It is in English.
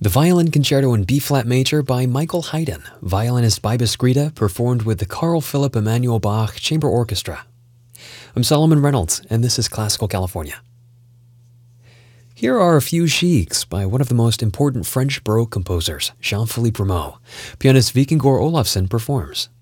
The Violin Concerto in B-flat major by Michael Haydn, violinist by Bisgrita, performed with the Carl Philipp Emanuel Bach Chamber Orchestra. I'm Solomon Reynolds, and this is Classical California. Here are a few sheiks by one of the most important French Baroque composers, Jean-Philippe Rameau. Pianist Vikingor Olafsson performs.